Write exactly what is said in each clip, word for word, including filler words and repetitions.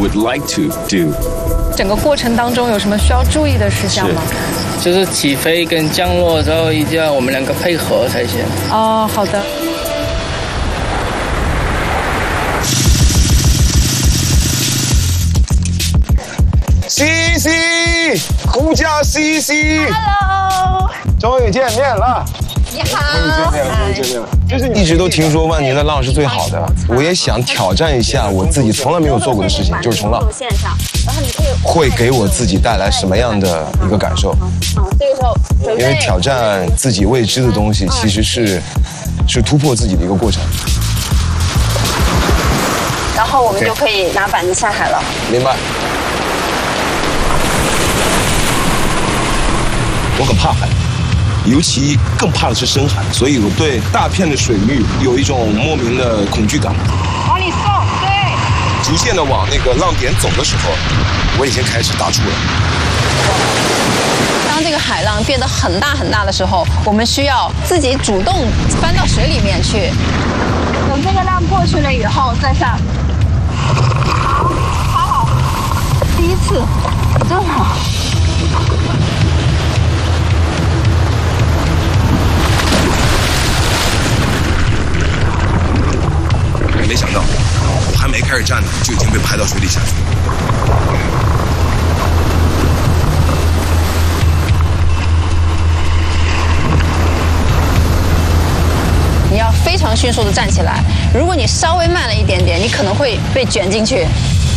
would like to do. 整个过程当中有什么需要注意的事项吗？ 就是起飞跟降落的时候一定要我们两个配合才行。 哦，好的。 西西，呼叫西西。 Hello， 终于见面了。 你好。 终于见面了，终于见面了。就是一直都听说万宁的浪是最好的，我也想挑战一下我自己从来没有做过的事情，就是冲浪。会给我自己带来什么样的一个感受？ 这个时候， 因为挑战自己未知的东西，其实是是突破自己的一个过程。 然后我们就可以拿板子下海了。 明白。我很怕海，尤其更怕的是深海，所以我对大片的水域有一种莫名的恐惧感。 往里送，对。 逐渐的往那个浪点走的时候，我已经开始打怵了。 当这个海浪变得很大很大的时候，我们需要自己主动翻到水里面去。 等这个浪过去了以后再上。好，好好，第一次，真好。 没想到，我还没开始站呢，就已经被拍到水里下去了。 你要非常迅速的站起来，如果你稍微慢了一点点，你可能会被卷进去。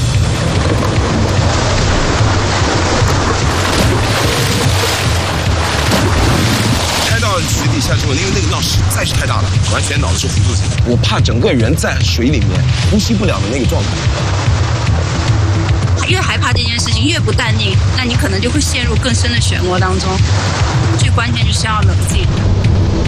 开到水底下之后，因为那个浪实在是太大了，完全脑子是糊涂起来。我怕整个人在水里面呼吸不了的那个状态。 越害怕这件事情，越不淡定，那你可能就会陷入更深的漩涡当中。最关键就是要冷静。